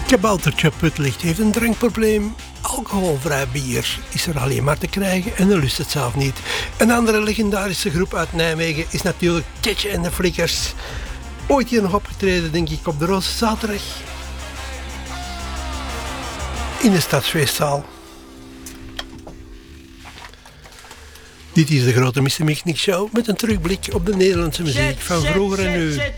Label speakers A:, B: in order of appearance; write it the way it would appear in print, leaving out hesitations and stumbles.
A: Kaboutertje Putlicht heeft een drankprobleem. Alcoholvrij bier is er alleen maar te krijgen en hij lust het zelf niet. Een andere legendarische groep uit Nijmegen is natuurlijk Tjetje en de Flikkers. Ooit hier nog opgetreden, denk ik, op de Roze Zaterdag. In de Stadsfeestzaal. Dit is de grote Mr. Michnik Show met een terugblik op de Nederlandse muziek van vroeger en nu.